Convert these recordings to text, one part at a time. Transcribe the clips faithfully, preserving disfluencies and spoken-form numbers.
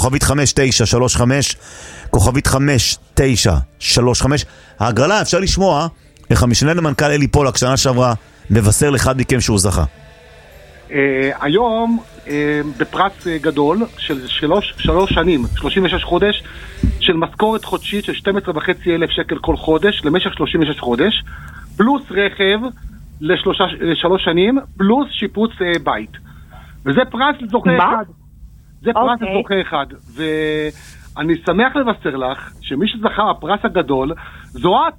כוכבית חמש תשע שלוש חמש, כוכבית חמש תשע שלוש חמש. ההגרלה, אפשר לשמוע איך המשנה למנכ"ל אלי פולק שנה שעברה מבשר לאחד מכם שהוא זכה. היום בפרס גדול של שלוש, שלוש שנים, שלושים ושש חודש, של משכורת חודשית של שתים עשרה וחצי אלף שקל כל חודש למשך שלושים ושש חודש, פלוס רכב לשלושה, לשלוש שנים, פלוס שיפוץ בית. וזה פרס לזוכה אחד. זה פרס okay. לזוכה אחד. ואני שמח לבשר לך שמי שזכה הפרס הגדול זו את.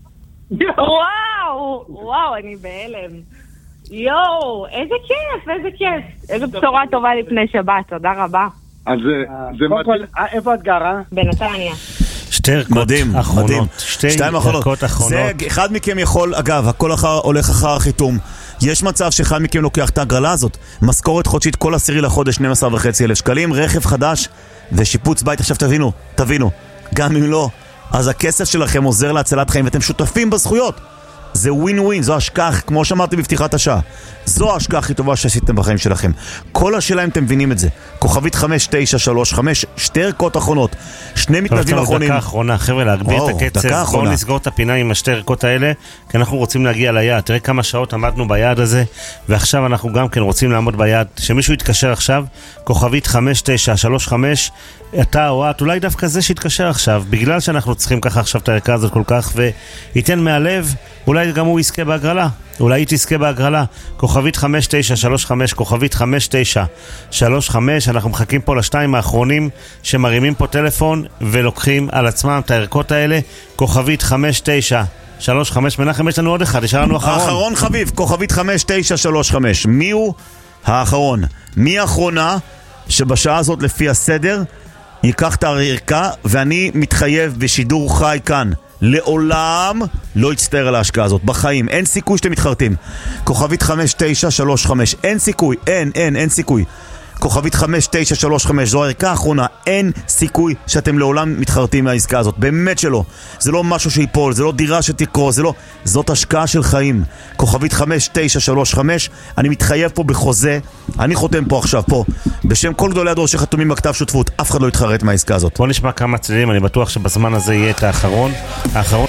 וואו, וואו, אני בהלם. יואו, איזה כיף, איזה כיף. איזו בשורה טובה לפני שבת, תודה רבה. אז זה מדהים. איפה את גרה? בנתניה. שתי ערכות אחרונות. שתי ערכות אחרונות. זה אחד מכם יכול, אגב, הכל הולך אחר החיתום. יש מצב שאחד מכם לוקח את ההגרלה הזאת, משכורת חודשית כל עשירי לחודש שנים עשר וחצי אלף שקלים, רכב חדש ושיפוץ בית. עכשיו תבינו, תבינו, גם אם לא, אז הכסף שלכם עוזר להצלת חיים ואתם שותפים בזכויות. זה ווין ווין, זו השקעה, כמו שאמרתי בפתיחת השעה, זו השקעה הכי טובה שעשיתם בחיים שלכם. כל השאלה אם אתם מבינים את זה. כוכבית חמש תשע שלוש חמש, שתי ערכות אחרונות, שני מתנדבים אחרונים. דקה אחרונה, חבר'ה, להגביר את הקצב. בואו נסגור את הפינה עם השתי ערכות האלה, כי אנחנו רוצים להגיע ליעד. תראה כמה שעות עמדנו ביעד הזה, ועכשיו אנחנו גם כן רוצים לעמוד ביעד. שמישהו יתקשר עכשיו, כוכבית חמש תשע שלוש חמש, אתה או את, אולי דווקא זה שיתקשר עכשיו, בגלל שאנחנו צריכים ככה עכשיו את הערכה הזאת כל כך, וייתן מהלב, אולי גם הוא יזכה בהגרלה, אולי היא תזכה בהגרלה. כוכבית חמש תשע שלוש חמש, כוכבית חמש תשע שלוש חמש. אנחנו מחכים פה לשתיים האחרונים שמרימים פה טלפון ולוקחים על עצמם את הערכות האלה. כוכבית חמש תשע שלוש חמש. מנחם, יש לנו עוד אחד, יש לנו אחרון. האחרון חביב, כוכבית חמש תשע שלוש חמש. מי הוא האחרון? מי האחרונה שבשעה הזאת לפי הסדר ייקח את הערכה, ואני מתחייב בשידור חי כאן לעולם לא יצטער על ההשקעה הזאת בחיים. אין סיכוי שאתם מתחרטים. כוכבית חמש תשע שלוש חמש, אין סיכוי, אין, אין, אין סיכוי. כוכבית חמש תשע שלוש חמש, זו הערכה האחרונה, אין סיכוי שאתם לעולם מתחרטים מהעסקה הזאת, באמת שלא. זה לא משהו שיפול, זה לא דירה שתקרו, זה לא, זאת השקעה של חיים. כוכבית חמש תשע שלוש חמש, אני מתחייב פה בחוזה, אני חותם פה עכשיו, פה, בשם כל גדולי הדור שחתומים בכתב שותפות, אף אחד לא יתחרט מהעסקה הזאת. בוא נשמע כמה צלילים, אני בטוח שבזמן הזה יהיה את האחרון. האחרון,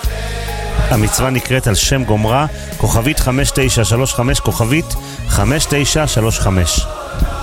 המצווה נקראת על שם גומרה, כוכבית חמש תשע שלוש חמש, כוכבית חמש תשע שלוש חמש.